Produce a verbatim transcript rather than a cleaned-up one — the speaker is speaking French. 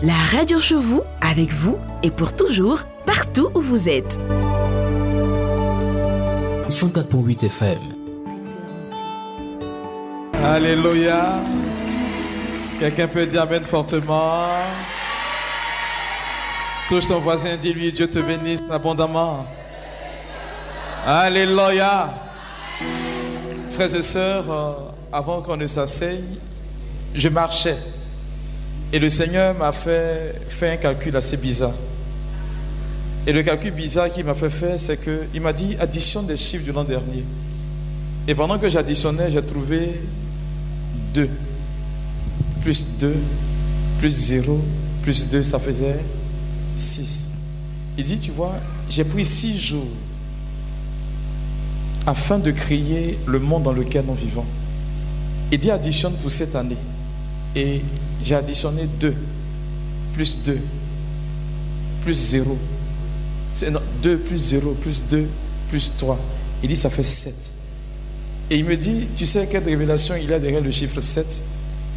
La radio chez vous, avec vous et pour toujours, partout où vous êtes. cent quatre virgule huit F M. Alléluia. Quelqu'un peut dire amen fortement. Touche ton voisin, dis-lui Dieu te bénisse abondamment. Alléluia. Frères et sœurs, euh, avant qu'on ne s'asseye, je marchais. Et le Seigneur m'a fait, fait un calcul assez bizarre. Et le calcul bizarre qu'il m'a fait faire, c'est qu'il m'a dit additionne des chiffres du l'an dernier. Et pendant que j'additionnais, j'ai trouvé deux. Plus deux, plus zéro, plus deux, ça faisait six. Il dit, tu vois, j'ai pris six jours afin de créer le monde dans lequel nous vivons. Il dit additionne pour cette année. Et j'ai additionné deux, plus deux, plus zéro. C'est, non, deux plus zéro, plus deux, plus trois. Il dit ça fait sept. Et il me dit, tu sais quelle révélation il y a derrière le chiffre sept?